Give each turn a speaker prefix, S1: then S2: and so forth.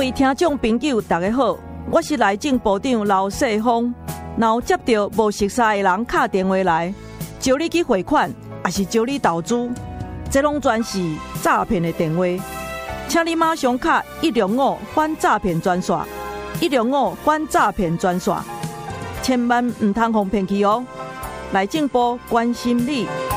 S1: 位听众朋友，大家好，我是内政部长刘世芳。若有接到无熟悉的人打电话来，招你去汇款，还是招你投资，这拢全是诈骗的电话。请你马上打105反诈骗专线，105反诈骗专线，千万唔通被骗去哦。内政部关心你。